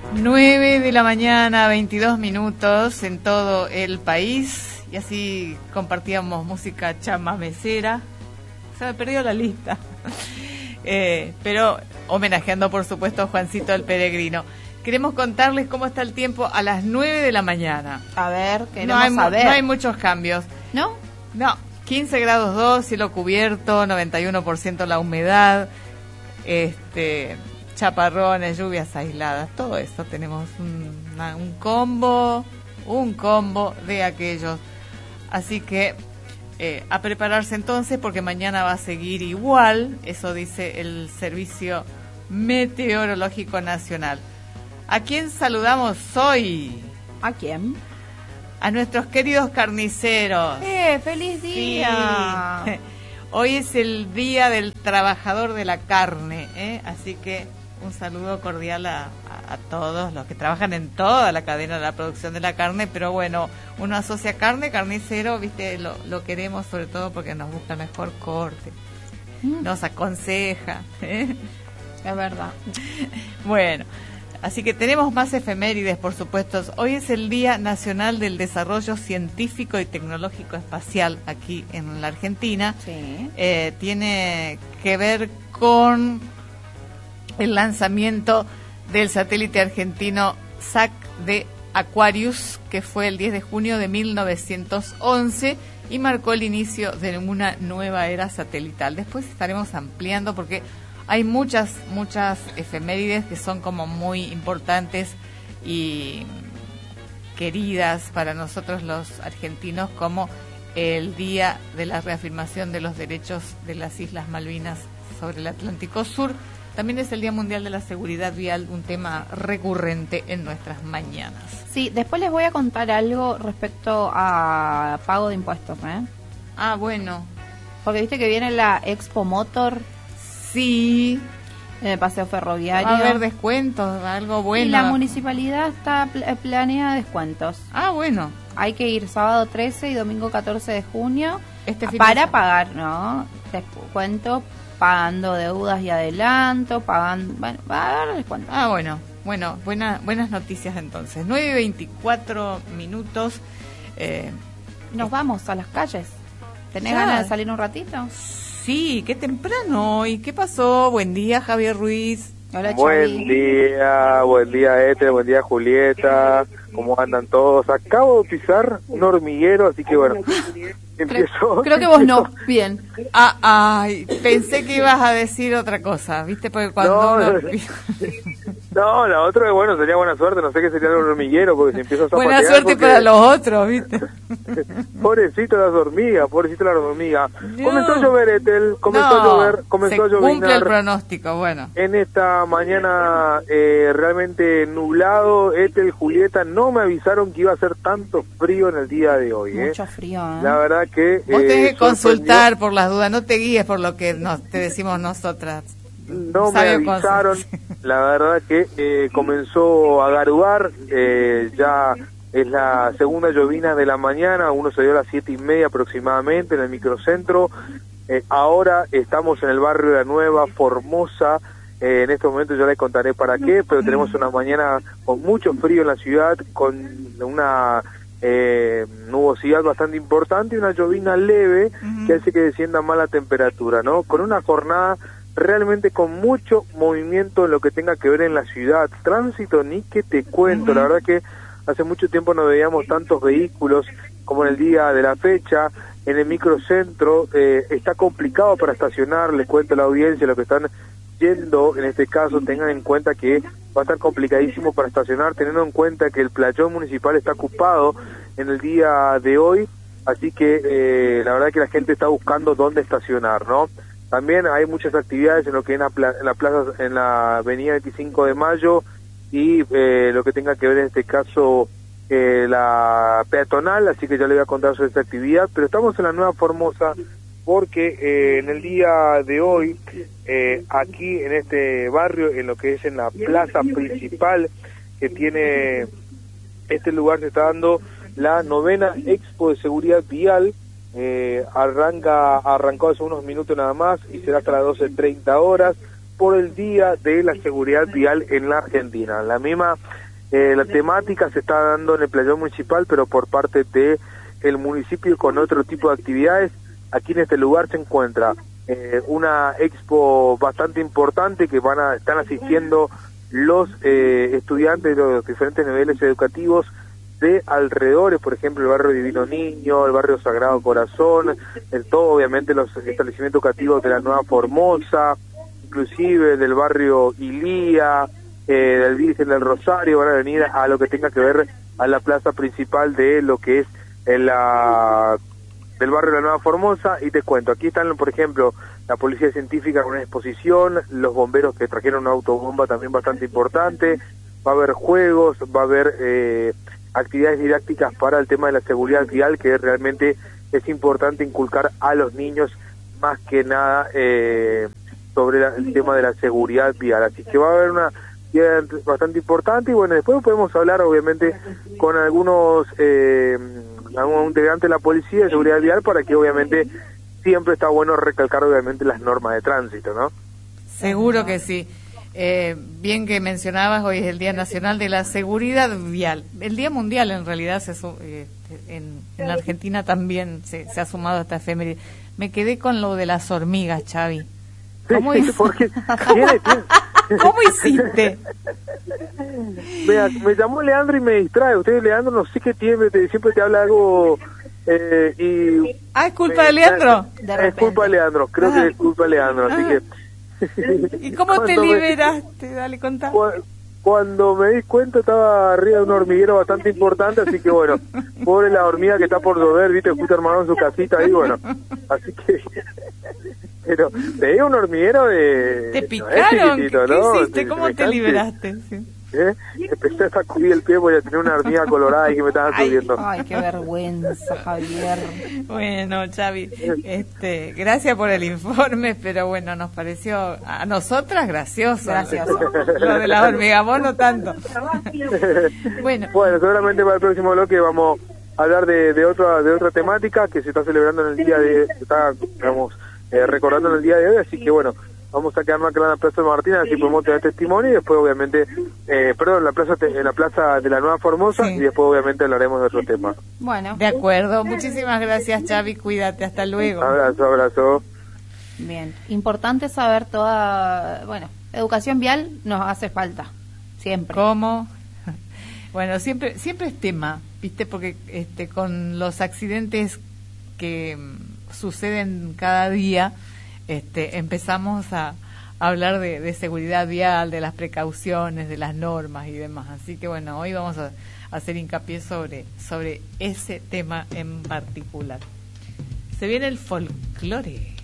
9 de la mañana, 22 minutos en todo el país. Y así compartíamos música chamamecera. Se me perdió la lista. Pero homenajeando, por supuesto, a Juancito el Peregrino. Queremos contarles cómo está el tiempo a las 9 de la mañana. A ver, queremos saber. No hay muchos cambios. ¿No? No, 15 grados 2, cielo cubierto, 91% la humedad, chaparrones, lluvias aisladas, todo eso. Tenemos un combo de aquellos. Así que a prepararse entonces porque mañana va a seguir igual, eso dice el Servicio Meteorológico Nacional. ¿A quién saludamos hoy? ¿A quién? A nuestros queridos carniceros. ¡Feliz día! Sí. Hoy es el Día del Trabajador de la Carne, así que un saludo cordial a todos los que trabajan en toda la cadena de la producción de la carne, pero bueno, uno asocia carne, carnicero, viste, lo queremos sobre todo porque nos busca el mejor corte, nos aconseja. Es verdad. Bueno, así que tenemos más efemérides, por supuesto. Hoy es el Día Nacional del Desarrollo Científico y Tecnológico Espacial aquí en la Argentina. Sí. Tiene que ver con el lanzamiento del satélite argentino SAC de Aquarius, que fue el 10 de junio de 1911 y marcó el inicio de una nueva era satelital. Después estaremos ampliando porque hay muchas efemérides que son como muy importantes y queridas para nosotros los argentinos, como el Día de la Reafirmación de los Derechos de las Islas Malvinas sobre el Atlántico Sur. También es el Día Mundial de la Seguridad Vial, un tema recurrente en nuestras mañanas. Sí, después les voy a contar algo respecto a pago de impuestos, Ah, bueno. Porque viste que viene la Expo Motor. Sí. En el paseo ferroviario. Va a haber descuentos, algo bueno. Y la municipalidad está planea descuentos. Ah, bueno. Hay que ir sábado 13 y domingo 14 de junio para pagar, ¿no? Descuento, pagando deudas y adelanto, pagando... Bueno, va a haber descuento. Ah, bueno. Bueno, buenas noticias entonces. 9:24 minutos. Nos vamos a las calles. ¿Tenés ganas de salir un ratito? Sí, qué temprano. ¿Y qué pasó? Buen día, Javier Ruiz. Hola, buen día, Ethel, buen día, Julieta. ¿Cómo andan todos? Acabo de pisar un hormiguero, así que bueno, empiezo. Creo que vos no, bien. Ay, pensé que ibas a decir otra cosa, ¿viste? Porque cuando No, la otra es, bueno, sería buena suerte, no sé qué sería el hormiguero, porque si empiezo a zapatear... Buena suerte para los otros, ¿viste? Pobrecito las hormigas. No. Comenzó a llover, Ethel, comenzó a llover. Cumple el pronóstico, bueno. En esta mañana realmente nublado, Ethel, Julieta, no me avisaron que iba a hacer tanto frío en el día de hoy. Mucho frío, ¿eh? La verdad que... Vos tenés que consultar por las dudas, no te guíes por lo que te decimos nosotras. No me avisaron, la verdad que comenzó a garuar, ya es la segunda llovina de la mañana, uno se dio a las 7:30 aproximadamente en el microcentro. Ahora estamos en el barrio de La Nueva, Formosa. En este momento yo les contaré para qué, pero tenemos una mañana con mucho frío en la ciudad, con una nubosidad bastante importante y una llovina leve que hace que descienda más la temperatura, ¿no? Con una jornada realmente con mucho movimiento en lo que tenga que ver en la ciudad. Tránsito, ni que te cuento, la verdad que hace mucho tiempo no veíamos tantos vehículos como en el día de la fecha. En el microcentro está complicado para estacionar, les cuento a la audiencia, lo que están yendo, en este caso, tengan en cuenta que va a estar complicadísimo para estacionar, teniendo en cuenta que el playón municipal está ocupado en el día de hoy, así que la verdad que la gente está buscando dónde estacionar, ¿no? También hay muchas actividades en lo que en la plaza, en la avenida 25 de Mayo y lo que tenga que ver en este caso la peatonal, así que ya le voy a contar sobre esta actividad, pero estamos en la Nueva Formosa porque en el día de hoy, aquí en este barrio, en lo que es en la plaza principal que tiene este lugar, se está dando la 9ª Expo de Seguridad Vial. Arrancó hace unos minutos nada más y será hasta las 12:30 horas. por el Día de la Seguridad Vial en la Argentina. La misma la temática se está dando en el playón municipal, pero por parte de el municipio con otro tipo de actividades. Aquí en este lugar se encuentra una expo bastante importante que están asistiendo los estudiantes de los diferentes niveles educativos de alrededores, por ejemplo el barrio Divino Niño, el barrio Sagrado Corazón, todo obviamente los establecimientos educativos de la Nueva Formosa, inclusive del barrio Ilía, del Virgen del Rosario, van a venir a lo que tenga que ver a la plaza principal de lo que es del barrio de la Nueva Formosa. Y te cuento, aquí están por ejemplo la policía científica con una exposición, los bomberos que trajeron una autobomba también bastante importante, va a haber juegos, va a haber actividades didácticas para el tema de la seguridad vial, que realmente es importante inculcar a los niños más que nada sobre el tema de la seguridad vial. Así que va a haber una actividad bastante importante y bueno, después podemos hablar obviamente con algún integrante de la policía de seguridad vial, para que obviamente siempre está bueno recalcar obviamente las normas de tránsito, ¿no? Seguro que sí. Bien que mencionabas, hoy es el Día Nacional de la Seguridad Vial. El Día Mundial en realidad en la Argentina también se ha sumado a esta efeméride. Me quedé con lo de las hormigas, Xavi. ¿Cómo ¿Cómo hiciste? Me llamó Leandro y me distrae. Usted, Leandro, no sé qué tiene, siempre te habla algo... ¿es culpa de Leandro? Es culpa de Leandro, creo que es culpa de Leandro, así que... ¿Y cómo te liberaste? Dale, contá. Cuando me di cuenta estaba arriba de un hormiguero bastante importante, así que bueno, pobre la hormiga que está por llover, viste, justo armaron su casita ahí, bueno, así que... Pero te dio un hormiguero de... ¿Te picaron? ¿Qué hiciste? ¿Cómo te liberaste? Sí. Empecé a sacudir el pie porque tenía una hormiga colorada y que me estaba subiendo. Ay, qué vergüenza, Javier. Bueno, Xavi, gracias por el informe, pero bueno, nos pareció a nosotras gracioso. Lo de la hormiga, vos no tanto. Bueno, seguramente para el próximo bloque vamos a hablar de otra temática que se está celebrando en el día recordando en el día de hoy, así que bueno, vamos a quedarnos acá en la Plaza de Martín, así podemos tener testimonio, y después obviamente, en la plaza de la Nueva Formosa, sí. Y después obviamente hablaremos de otro tema. Bueno. De acuerdo, muchísimas gracias, Xavi, cuídate, hasta luego. Abrazo. Bien, importante saber educación vial nos hace falta, siempre. ¿Cómo? Bueno, siempre es tema, ¿viste? Porque con los accidentes que suceden cada día, empezamos a hablar de seguridad vial, de las precauciones, de las normas y demás. Así que bueno, hoy vamos a hacer hincapié sobre ese tema en particular. Se viene el folclore.